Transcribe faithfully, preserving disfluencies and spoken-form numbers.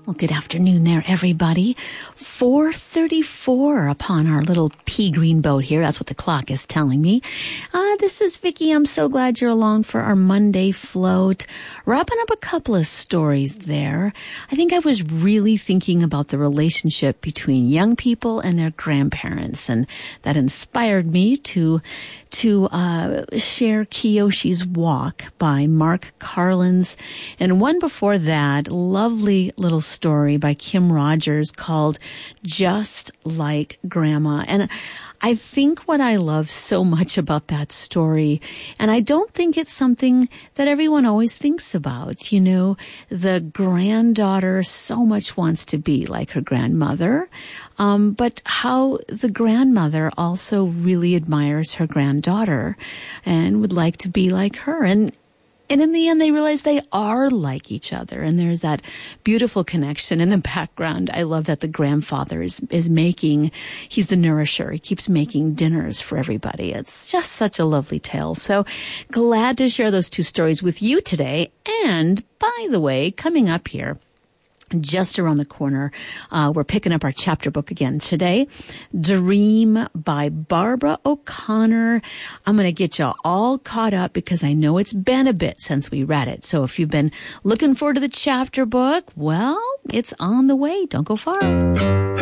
Well, good afternoon there, everybody. four thirty-four upon our little pea green boat here. That's what the clock is telling me. Uh, this is Vicki. I'm so glad you're along for our Monday float. Wrapping up a couple of stories there. I think I was really thinking about the relationship between young people and their grandparents, and that inspired me to to uh share Kiyoshi's Walk by Mark Carlins, and one before that, lovely little story by Kim Rogers called Just Like Grandma. And I think what I love so much about that story, and I don't think it's something that everyone always thinks about, you know, the granddaughter so much wants to be like her grandmother, um, but how the grandmother also really admires her granddaughter and would like to be like her. And And in the end, they realize they are like each other. And there's that beautiful connection in the background. I love that the grandfather is, is making, he's the nourisher. He keeps making dinners for everybody. It's just such a lovely tale. So glad to share those two stories with you today. And by the way, coming up here, just around the corner, uh, we're picking up our chapter book again today. Dream by Barbara O'Connor. I'm going to get you all caught up because I know it's been a bit since we read it. So if you've been looking forward to the chapter book, well, it's on the way. Don't go far.